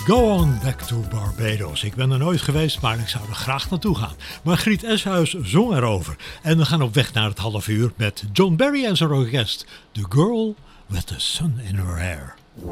Go on back to Barbados. Ik ben er nooit geweest, maar ik zou er graag naartoe gaan. Margriet Eshuis zong erover. En we gaan op weg naar het half uur met John Barry en zijn orkest. The Girl with the Sun in Her Hair.